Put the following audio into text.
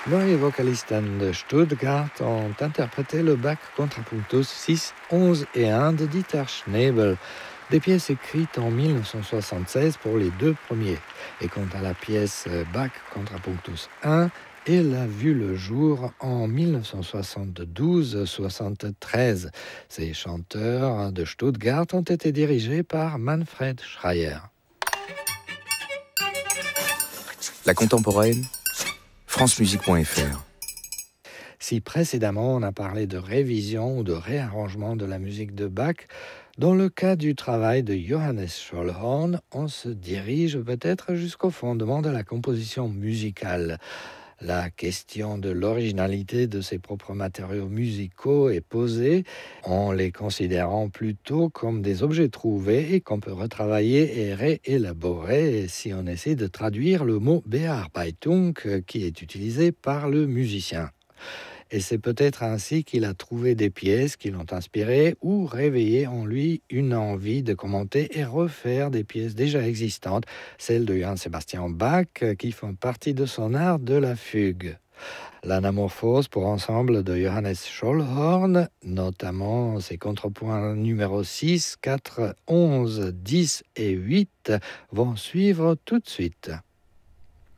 Neue Vocalisten de Stuttgart ont interprété le Bach Contrapunctus 6, 11 et 1 de Dieter Schnebel, des pièces écrites en 1976 pour les deux premiers. Et quant à la pièce Bach Contrapunctus 1, elle a vu le jour en 1972-73. Ces chanteurs de Stuttgart ont été dirigés par Manfred Schreyer. La contemporaine, francemusique.fr. Si précédemment on a parlé de révision ou de réarrangement de la musique de Bach, dans le cas du travail de Johannes Schollhorn, on se dirige peut-être jusqu'au fondement de la composition musicale. La question de l'originalité de ses propres matériaux musicaux est posée en les considérant plutôt comme des objets trouvés et qu'on peut retravailler et réélaborer si on essaie de traduire le mot Bearbeitung qui est utilisé par le musicien. Et c'est peut-être ainsi qu'il a trouvé des pièces qui l'ont inspiré ou réveillé en lui une envie de commenter et refaire des pièces déjà existantes, celles de Johann Sebastian Bach, qui font partie de son art de la fugue. L'anamorphose pour ensemble de Johannes Schollhorn, notamment ses contrepoints numéro 6, 4, 11, 10 et 8, vont suivre tout de suite.